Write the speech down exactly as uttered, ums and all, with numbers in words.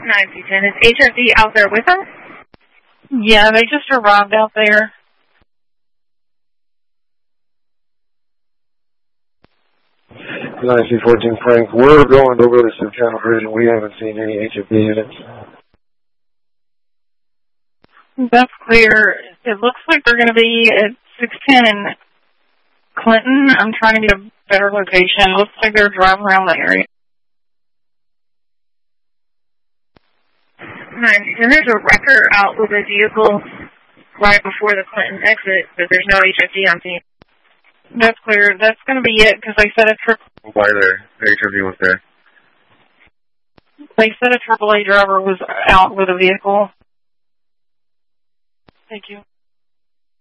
nine two ten. Is H F D out there with them? Yeah, they just arrived out there. nine C fourteen Frank, we're going over the Sub-Channel Bridge and we haven't seen any H F D units. That's clear. It looks like they're going to be at six ten Clinton. I'm trying to get a better location. It looks like they're driving around the area. nine two ten, there's a wrecker out with a vehicle right before the Clinton exit, but there's no H F D on scene. That's clear. That's going to be it, because they said a triple... Why there? The H F D was there. They said a triple A driver was out with a vehicle. Thank you.